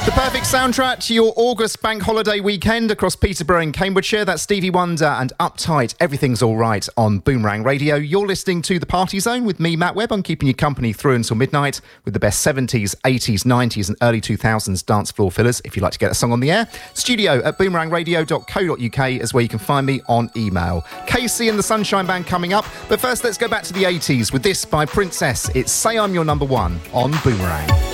The perfect soundtrack to your August bank holiday weekend across Peterborough and Cambridgeshire. That's Stevie Wonder and Uptight. Everything's all right on Boomerang Radio. You're listening to The Party Zone with me, Matt Webb. I'm keeping you company through until midnight with the best 70s, 80s, 90s and early 2000s dance floor fillers. If you'd like to get a song on the air, studio at boomerangradio.co.uk is where you can find me on email. Casey and the Sunshine Band coming up. But first, let's go back to the 80s with this by Princess. It's Say I'm Your Number One on Boomerang.